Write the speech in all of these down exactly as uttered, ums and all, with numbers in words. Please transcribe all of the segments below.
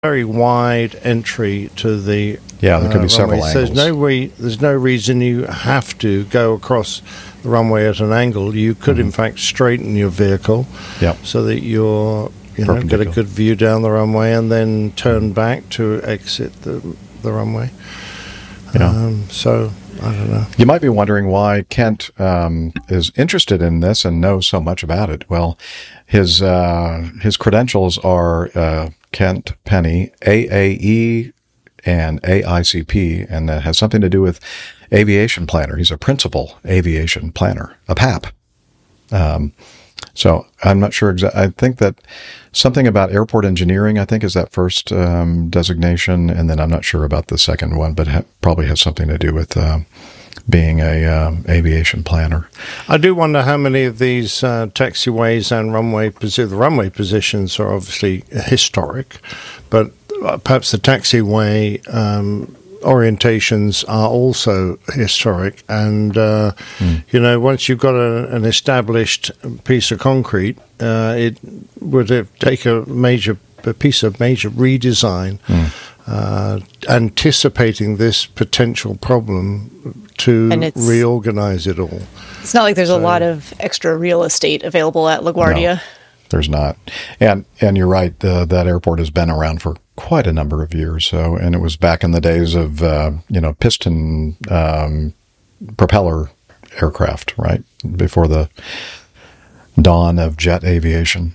very wide entry to the yeah. There could uh, be several runway. angles. So there's no re- there's no reason you have to go across the runway at an angle. You could, mm-hmm. in fact, straighten your vehicle, yep. so that you're you know get a good view down the runway, and then turn back to exit the the runway. Yeah. Um, so. I don't know. You might be wondering why Kent um, is interested in this and knows so much about it. Well, his uh, his credentials are uh, Kent Penny, A A E, and A I C P, and that has something to do with aviation planner. He's a principal aviation planner, a P A P. Um, so I'm not sure exactly. I think that something about airport engineering, I think, is that first um, designation, and then I'm not sure about the second one, but ha- probably has something to do with uh, being a um, aviation planner. I do wonder how many of these uh, taxiways and runway posi- the runway positions are obviously historic, but uh, perhaps the taxiway um, orientations are also historic, and uh, mm. you know, once you've got a, an established piece of concrete, uh, it would take a major a piece of major redesign, mm. uh, anticipating this potential problem to reorganize it all. It's not like there's so, a lot of extra real estate available at LaGuardia. No, there's not, and and you're right. The, that airport has been around for quite a number of years. So, and it was back in the days of uh, you know piston um, propeller aircraft, right before the dawn of jet aviation.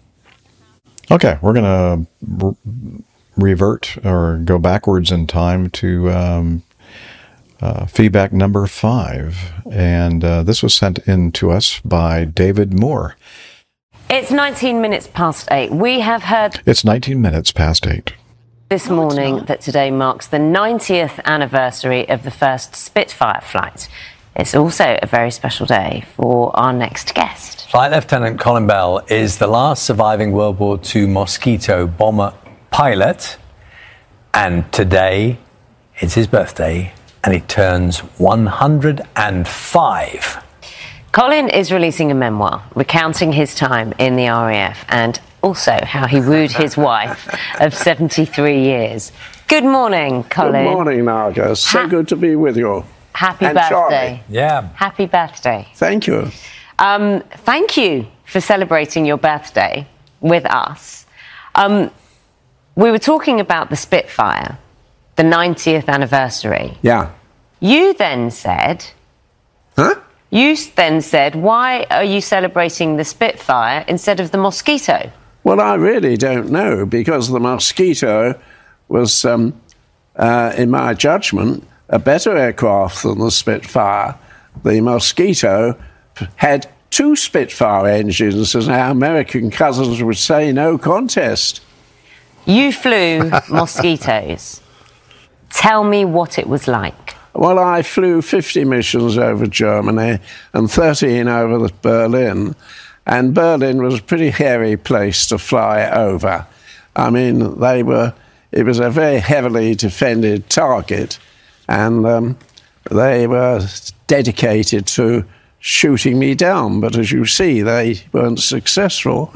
Okay, we're going to re- revert or go backwards in time to um, uh, feedback number five, and uh, this was sent in to us by David Moore. It's nineteen minutes past eight. We have heard... It's nineteen minutes past eight. This morning that today marks the ninetieth anniversary of the first Spitfire flight. It's also a very special day for our next guest. Flight Lieutenant Colin Bell is the last surviving World War Two Mosquito bomber pilot. And today, it's his birthday, and he turns one hundred five. Colin is releasing a memoir recounting his time in the R A F and also how he wooed his wife of seventy-three years. Good morning, Colin. Good morning, Marga. So ha- good to be with you. Happy and birthday. Charlie. Yeah. Happy birthday. Thank you. Um, thank you for celebrating your birthday with us. Um, we were talking about the Spitfire, the ninetieth anniversary. Yeah. You then said... Huh? You then said, why are you celebrating the Spitfire instead of the Mosquito? Well, I really don't know, because the Mosquito was, um, uh, in my judgment, a better aircraft than the Spitfire. The Mosquito had two Spitfire engines, as our American cousins would say, no contest. You flew Mosquitoes. Tell me what it was like. Well, I flew fifty missions over Germany and thirteen over Berlin, and Berlin was a pretty hairy place to fly over. I mean, they were, it was a very heavily defended target, and um, they were dedicated to shooting me down, but as you see, they weren't successful.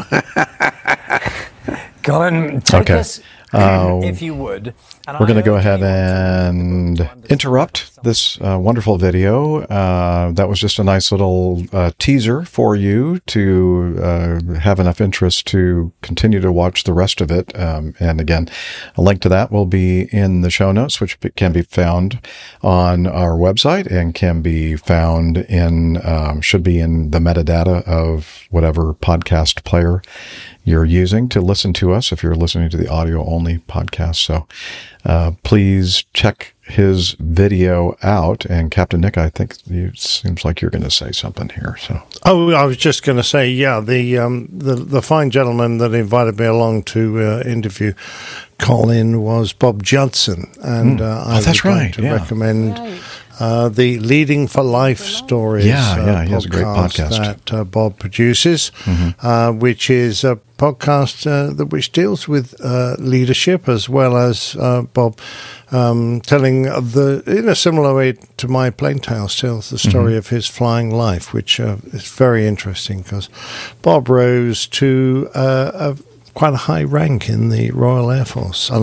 Colin, take okay. us, uh, if you would. And we're going to go ahead and interrupt this uh, wonderful video. Uh, that was just a nice little uh, teaser for you to uh, have enough interest to continue to watch the rest of it. Um, and again, a link to that will be in the show notes, which can be found on our website and can be found in, um, should be in the metadata of whatever podcast player you're using to listen to us if you're listening to the audio only podcast. So uh, please check his video out. And Captain Nick, I think it seems like you're going to say something here. So oh, I was just going to say, yeah, the um, the the fine gentleman that invited me along to uh, interview Colin was Bob Judson, and mm. uh, oh, I that's would right. like to yeah. recommend. Right. Uh, the Leading for Life stories. Yeah, yeah, uh, he has a great podcast that uh, Bob produces, mm-hmm. uh, which is a podcast uh, that which deals with uh, leadership, as well as uh, Bob um, telling the in a similar way to my Plane Tales tells the story mm-hmm. of his flying life, which uh, is very interesting because Bob rose to uh, a quite a high rank in the Royal Air Force.